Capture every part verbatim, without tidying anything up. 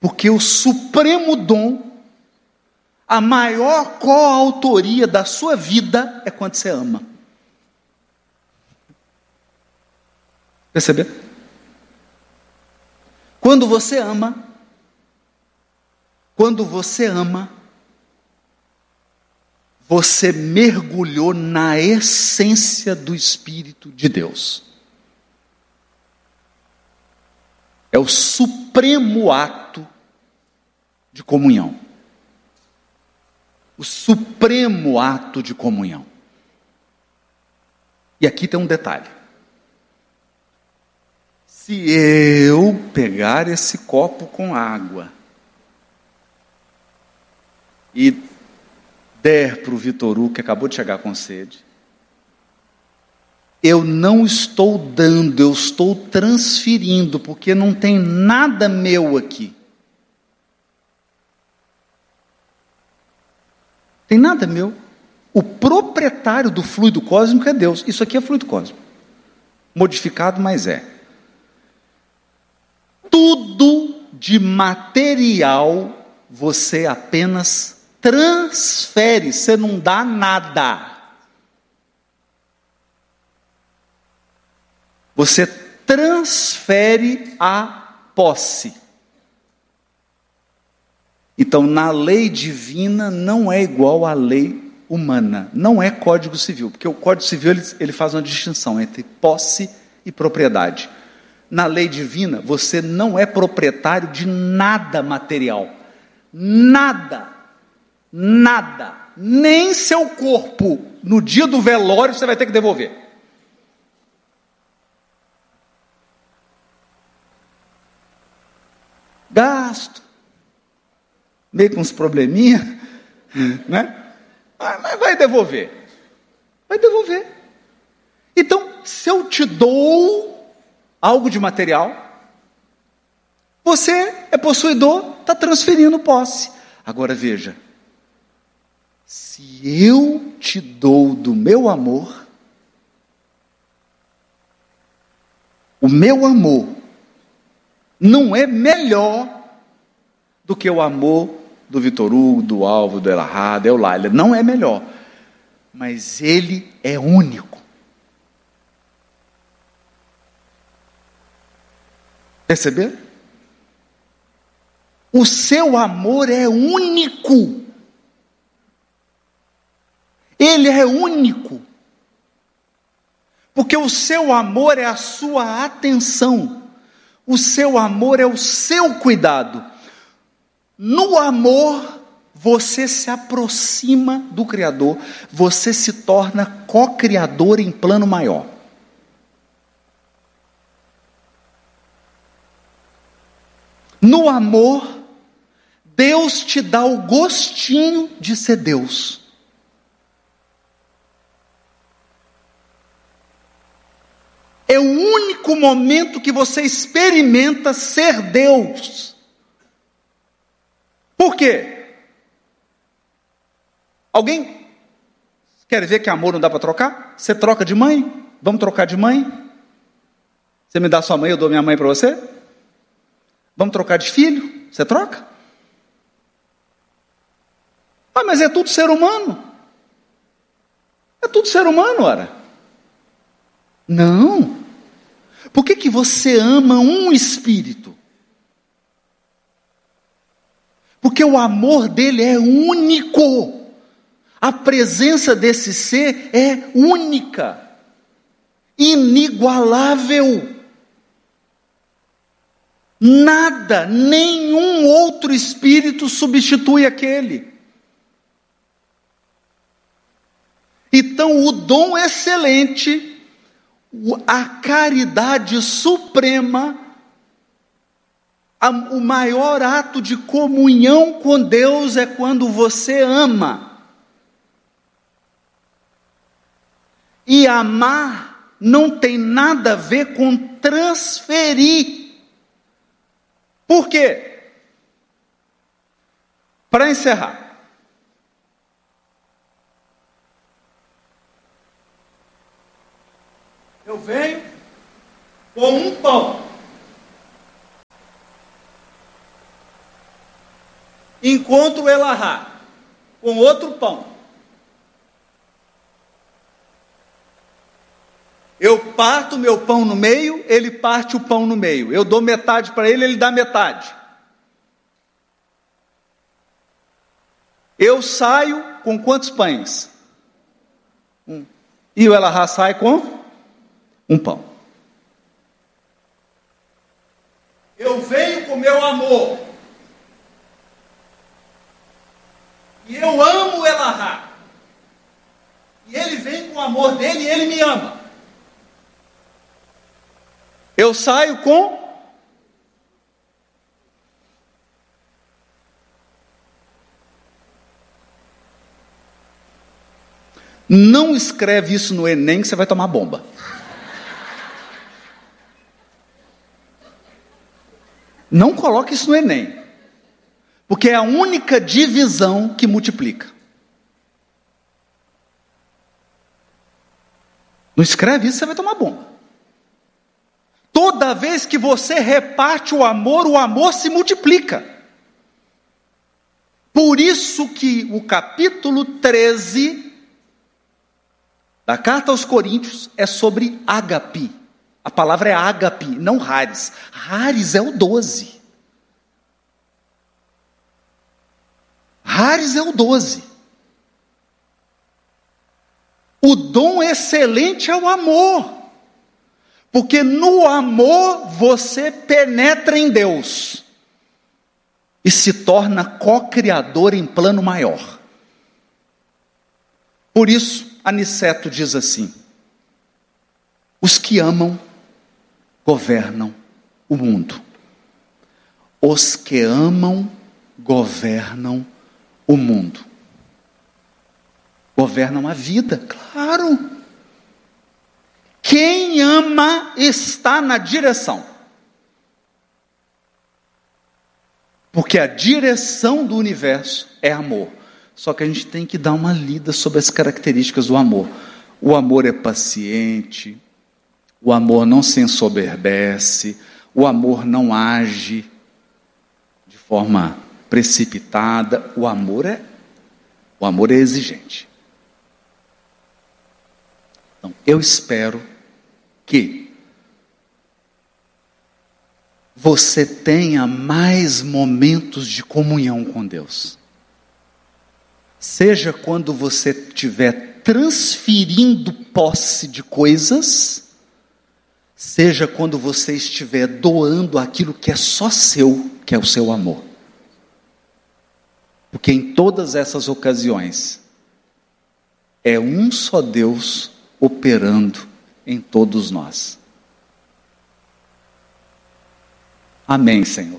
Porque o supremo dom, a maior coautoria da sua vida é quando você ama. Percebeu? Quando você ama, quando você ama, você mergulhou na essência do Espírito de Deus. É o supremo ato de comunhão. O supremo ato de comunhão. E aqui tem um detalhe. Se eu pegar esse copo com água e der para o Vitor Hugo, que acabou de chegar com sede, eu não estou dando, eu estou transferindo, porque não tem nada meu aqui. Tem nada meu. O proprietário do fluido cósmico é Deus. Isso aqui é fluido cósmico. Modificado, mas é. Tudo de material você apenas transfere, você não dá nada. Você transfere a posse. Então, na lei divina não é igual à lei humana, não é Código Civil, porque o Código Civil ele, ele faz uma distinção entre posse e propriedade. Na lei divina, você não é proprietário de nada material, nada, nada, nem seu corpo, no dia do velório você vai ter que devolver. Gasto, meio com uns probleminha, né? Mas vai devolver, vai devolver. Então, se eu te dou algo de material, você é possuidor, está transferindo posse. Agora veja, se eu te dou do meu amor, o meu amor não é melhor do que o amor do Vitor Hugo, do Alvo, do Elahá, do Eulália. Não é melhor, mas ele é único. Perceberam? O seu amor é único. Ele é único. Porque o seu amor é a sua atenção. O seu amor é o seu cuidado. No amor, você se aproxima do Criador. Você se torna co-criador em plano maior. No amor, Deus te dá o gostinho de ser Deus. É o único momento que você experimenta ser Deus. Por quê? Alguém quer ver que amor não dá para trocar? Você troca de mãe? Vamos trocar de mãe? Você me dá sua mãe, eu dou minha mãe para você? Vamos trocar de filho? Você troca? Ah, mas é tudo ser humano. É tudo ser humano, ora. Não. Por que que você ama um espírito? Porque o amor dele é único. A presença desse ser é única. Inigualável. Nada, nenhum outro espírito substitui aquele. Então, o dom excelente, a caridade suprema, a, o maior ato de comunhão com Deus é quando você ama. E amar não tem nada a ver com transferir. Por quê? Para encerrar, eu venho com um pão. encontro Elahá com outro pão. Eu parto meu pão no meio, ele parte o pão no meio. Eu dou metade para ele, ele dá metade. Eu saio com quantos pães? Um. E o Elahá sai com um pão. Eu venho com meu amor. E eu amo o Elahá. E ele vem com o amor dele e ele me ama. Eu saio com Não escreve isso no Enem que você vai tomar bomba. Não coloque isso no Enem. Porque é a única divisão que multiplica. Não escreve isso, você vai tomar bomba. Toda vez que você reparte o amor, o amor se multiplica. Por isso que o capítulo treze da carta aos Coríntios é sobre ágape. A palavra é ágape, não haris. Haris é o doze. Haris é o doze. O dom excelente é o amor. Porque no amor você penetra em Deus e se torna co-criador em plano maior. Por isso, Aniceto diz assim: os que amam governam o mundo. Os que amam governam o mundo. Governam a vida, claro. Quem ama está na direção. Porque a direção do universo é amor. Só que a gente tem que dar uma lida sobre as características do amor. O amor é paciente, o amor não se ensoberbece, o amor não age de forma precipitada, o amor é, o amor é exigente. Então, eu espero que você tenha mais momentos de comunhão com Deus. Seja quando você estiver transferindo posse de coisas, seja quando você estiver doando aquilo que é só seu, que é o seu amor. Porque em todas essas ocasiões, é um só Deus operando em todos nós. Amém, Senhor.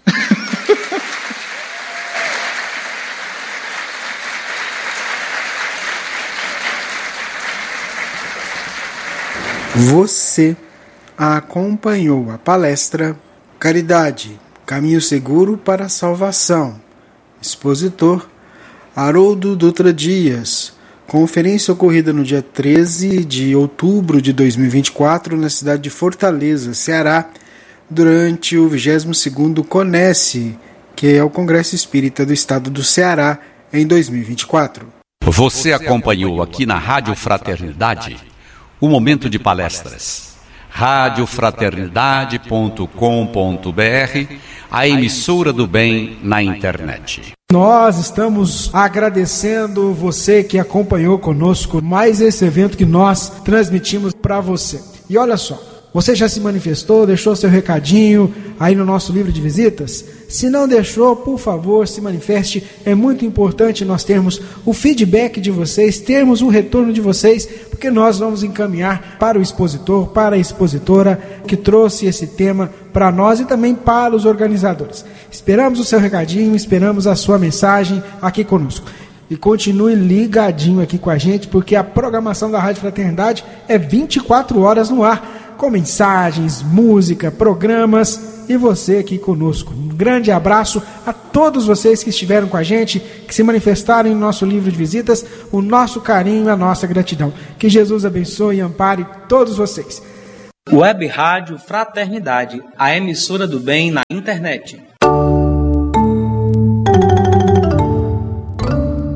Você acompanhou a palestra Caridade, Caminho Seguro para a Salvação. Expositor Haroldo Dutra Dias. Conferência ocorrida no dia treze de outubro de dois mil e vinte e quatro na cidade de Fortaleza, Ceará, durante o vigésimo segundo CONESE, que é o Congresso Espírita do Estado do Ceará, em dois mil e vinte e quatro. Você acompanhou aqui na Rádio Fraternidade o momento de palestras. rádio fraternidade ponto com ponto br, a emissora do bem na internet. Nós estamos agradecendo você que acompanhou conosco mais esse evento que nós transmitimos para você. E olha só, você já se manifestou, deixou seu recadinho aí no nosso livro de visitas? Se não deixou, por favor, se manifeste. É muito importante nós termos o feedback de vocês, termos um retorno de vocês, porque nós vamos encaminhar para o expositor, para a expositora que trouxe esse tema para nós e também para os organizadores. Esperamos o seu recadinho, esperamos a sua mensagem aqui conosco. E continue ligadinho aqui com a gente, porque a programação da Rádio Fraternidade é vinte e quatro horas no ar, com mensagens, música, programas e você aqui conosco. Um grande abraço a todos vocês que estiveram com a gente, que se manifestaram no nosso livro de visitas, o nosso carinho e a nossa gratidão. Que Jesus abençoe e ampare todos vocês. Web Rádio Fraternidade, a emissora do bem na internet.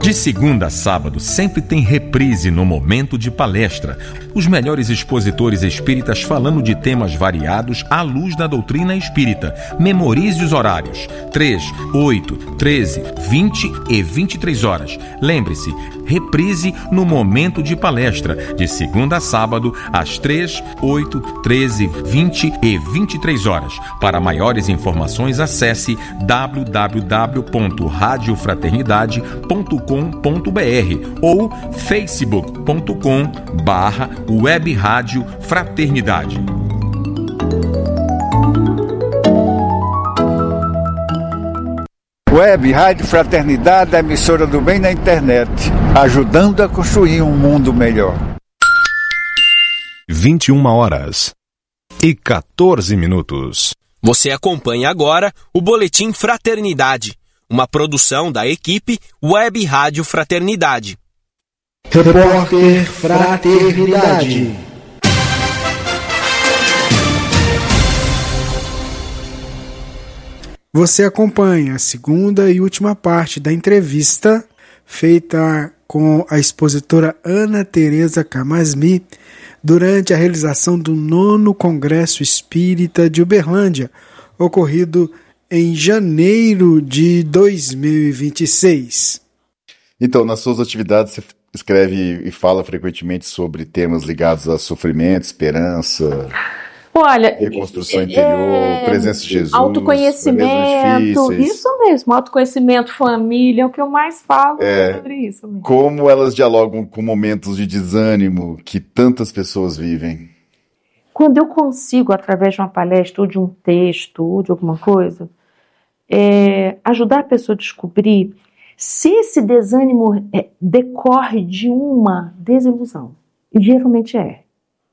De segunda a sábado, sempre tem reprise no momento de palestra. Os melhores expositores espíritas falando de temas variados à luz da doutrina espírita. Memorize os horários: três, oito, treze, vinte e vinte e três horas. Lembre-se, reprise no momento de palestra, de segunda a sábado, às três, oito, treze, vinte e vinte e três horas. Para maiores informações, acesse w w w ponto rádio fraternidade ponto com ponto b r ou facebook ponto com barra web rádio fraternidade. Web Rádio Fraternidade, a emissora do bem na internet, ajudando a construir um mundo melhor. vinte e uma horas e quatorze minutos. Você acompanha agora o Boletim Fraternidade, uma produção da equipe Web Rádio Fraternidade. Repórter Fraternidade. Você acompanha a segunda e última parte da entrevista feita com a expositora Ana Teresa Camasmi durante a realização do nono Congresso Espírita de Uberlândia, ocorrido em janeiro de dois mil e vinte e seis. Então, nas suas atividades, você escreve e fala frequentemente sobre temas ligados a sofrimento, esperança, Olha, reconstrução interior, é, presença de Jesus, autoconhecimento, isso mesmo, autoconhecimento, família, é o que eu mais falo é, sobre isso mesmo. Como elas dialogam com momentos de desânimo que tantas pessoas vivem? Quando eu consigo, através de uma palestra, ou de um texto, ou de alguma coisa, é, ajudar a pessoa a descobrir se esse desânimo é, decorre de uma desilusão, e geralmente é.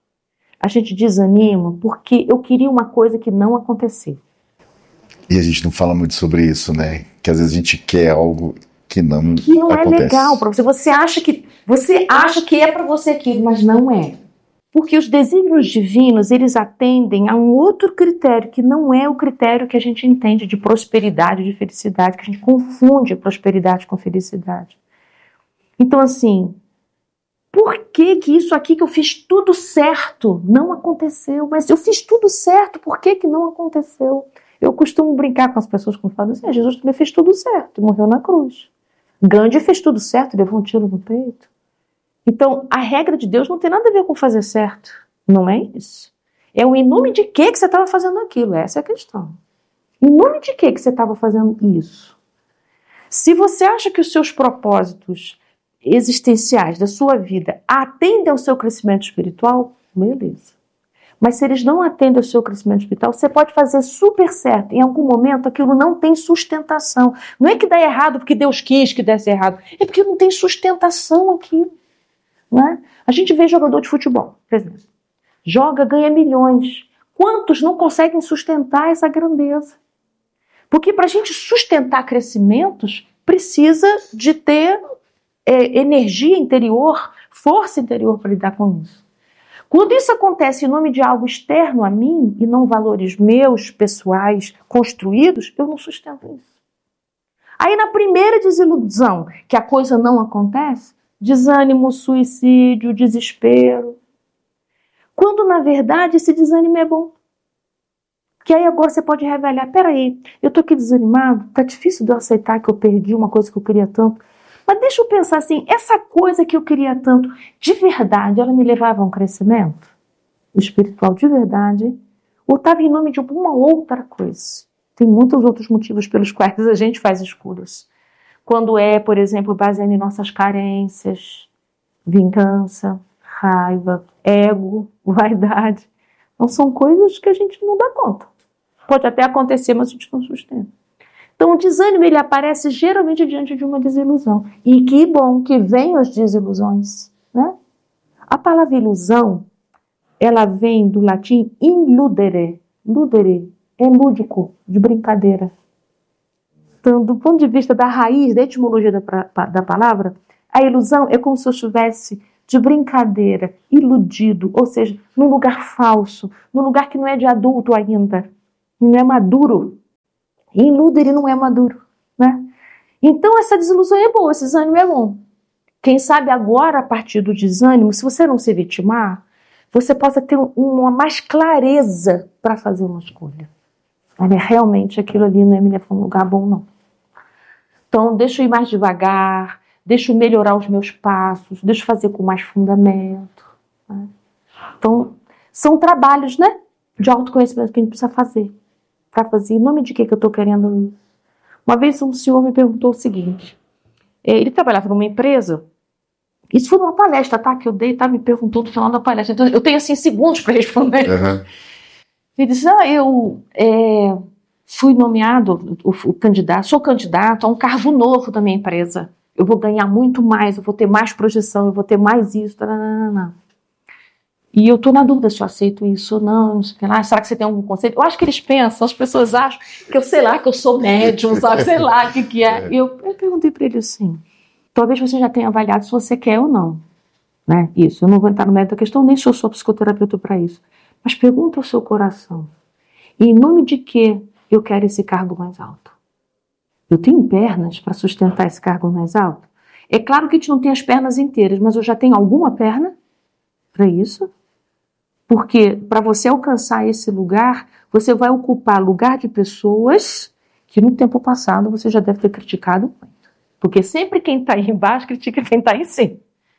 A gente desanima porque eu queria uma coisa que não aconteceu. E a gente não fala muito sobre isso, né? Que às vezes a gente quer algo que não acontece. Que não é legal para você. Você acha que, você acha que é para você aquilo, mas não é. Porque os desígnios divinos, eles atendem a um outro critério, que não é o critério que a gente entende de prosperidade, de felicidade, que a gente confunde prosperidade com felicidade. Então, assim, por que que isso aqui que eu fiz tudo certo não aconteceu? Mas eu fiz tudo certo, por que que não aconteceu? Eu costumo brincar com as pessoas quando falam assim, ah, Jesus também fez tudo certo e morreu na cruz. Gandhi fez tudo certo, levou um tiro no peito. Então, a regra de Deus não tem nada a ver com fazer certo. Não é isso. É o em nome de que que você estava fazendo aquilo. Essa é a questão. Em nome de que que você estava fazendo isso? Se você acha que os seus propósitos existenciais da sua vida atendem ao seu crescimento espiritual, beleza. Mas se eles não atendem ao seu crescimento espiritual, você pode fazer super certo. Em algum momento aquilo não tem sustentação. Não é que dá errado porque Deus quis que desse errado. É porque não tem sustentação aquilo. Não é? A gente vê jogador de futebol, por exemplo. Joga, ganha milhões. Quantos não conseguem sustentar essa grandeza? Porque para a gente sustentar crescimentos, precisa de ter é, energia interior, força interior para lidar com isso. Quando isso acontece em nome de algo externo a mim, e não valores meus, pessoais, construídos, eu não sustento isso. Aí na primeira desilusão, que a coisa não acontece, desânimo, suicídio, desespero. Quando, na verdade, esse desânimo é bom. Que aí agora você pode revelar, peraí, eu tô aqui desanimado, tá difícil de eu aceitar que eu perdi uma coisa que eu queria tanto. Mas deixa eu pensar assim, essa coisa que eu queria tanto, de verdade, ela me levava a um crescimento espiritual de verdade? Ou estava em nome de alguma outra coisa? Tem muitos outros motivos pelos quais a gente faz escolhas. Quando é, por exemplo, baseado em nossas carências, vingança, raiva, ego, vaidade. Não são coisas que a gente não dá conta. Pode até acontecer, mas a gente não sustenta. Então o desânimo ele aparece geralmente diante de uma desilusão. E que bom que venham as desilusões. Né? A palavra ilusão, ela vem do latim illudere. Ludere é lúdico, de brincadeira. Então, do ponto de vista da raiz, da etimologia da, da palavra, a ilusão é como se eu estivesse de brincadeira, iludido, ou seja, num lugar falso, num lugar que não é de adulto ainda, não é maduro. E iludere não é maduro, né? Então essa desilusão é boa, esse desânimo é bom. Quem sabe agora, a partir do desânimo, se você não se vitimar, você possa ter uma mais clareza para fazer uma escolha. Olha, realmente aquilo ali não é me levar a um lugar bom, não. Então, deixa eu ir mais devagar, deixa eu melhorar os meus passos, deixa eu fazer com mais fundamento. Né? Então, são trabalhos, né, de autoconhecimento que a gente precisa fazer. Para fazer, em nome de que, que eu estou querendo isso? Uma vez um senhor me perguntou o seguinte, ele trabalhava numa empresa, isso foi numa palestra, tá, que eu dei, tá, me perguntou no final da palestra, então eu tenho assim segundos para responder. Uhum. Ele disse, ah, eu é, fui nomeado, o, o candidato, sou candidato a um cargo novo da minha empresa, eu vou ganhar muito mais, eu vou ter mais projeção, eu vou ter mais isso, não, não, não. E eu estou na dúvida se eu aceito isso ou não, não sei o que lá. Será que você tem algum conceito? Eu acho que eles pensam, as pessoas acham que eu sei lá, que eu sou médium, sabe? Sei lá o que, que é. E eu, eu perguntei para ele assim, talvez você já tenha avaliado se você quer ou não. Né? Isso, eu não vou entrar no mérito da questão, nem se eu sou psicoterapeuta para isso. Mas pergunta ao seu coração, e em nome de que eu quero esse cargo mais alto? Eu tenho pernas para sustentar esse cargo mais alto? É claro que a gente não tem as pernas inteiras, mas eu já tenho alguma perna para isso? Porque para você alcançar esse lugar, você vai ocupar lugar de pessoas que no tempo passado você já deve ter criticado muito. Porque sempre quem está aí embaixo critica quem está aí em cima.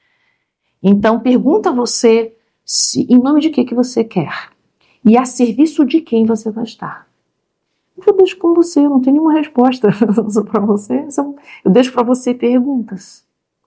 Então pergunta a você se, em nome de que, que você quer e a serviço de quem você vai estar. Eu deixo com você, eu não tenho nenhuma resposta para você. Eu deixo para você perguntas.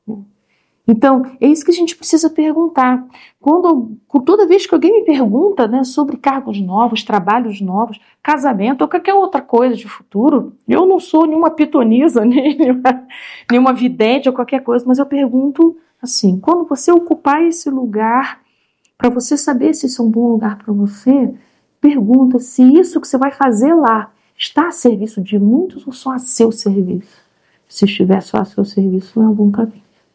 Então, é isso que a gente precisa perguntar. Quando, toda vez que alguém me pergunta, né, sobre cargos novos, trabalhos novos, casamento ou qualquer outra coisa de futuro, eu não sou nenhuma pitonisa, nem nenhuma, nenhuma vidente ou qualquer coisa, mas eu pergunto assim, quando você ocupar esse lugar, para você saber se isso é um bom lugar para você, pergunta se isso que você vai fazer lá está a serviço de muitos ou só a seu serviço. Se estiver só a seu serviço, não é um bom caminho.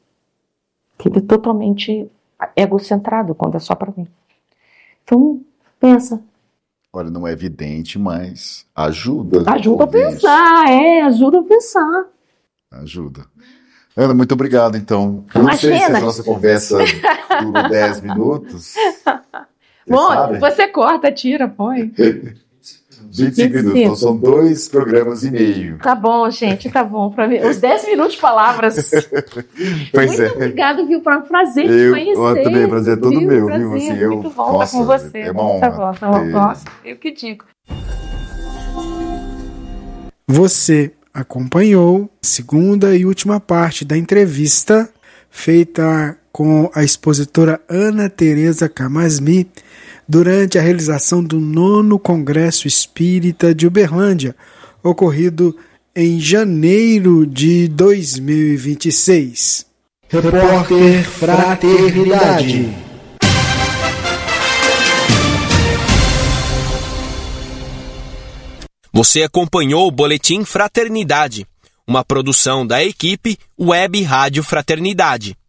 Que ele é totalmente egocentrado quando é só para mim. Então, pensa. Olha, não é evidente, mas ajuda. Ajuda a pensar, é, ajuda a pensar. Ajuda. Ana, muito obrigado, então. Eu não sei se a nossa conversa durou dez minutos. Bom, sabe? Você corta, tira, põe. vinte e cinco minutos, então são dois programas e meio. Tá bom, gente, tá bom. Pra mim, os dez minutos de palavras. Pois muito é. obrigado, viu? Para um prazer eu, te conhecer. Eu também, prazer é todo viu? meu, prazer, viu? Assim, muito eu, bom nossa, estar com você. É uma honra. Tá bom, tá bom. Nossa, eu que digo. Você acompanhou a segunda e última parte da entrevista feita com a expositora Ana Teresa Camasmi durante a realização do nono Congresso Espírita de Uberlândia, ocorrido em janeiro de dois mil e vinte e seis. Repórter Fraternidade. Você acompanhou o Boletim Fraternidade, uma produção da equipe Web Rádio Fraternidade.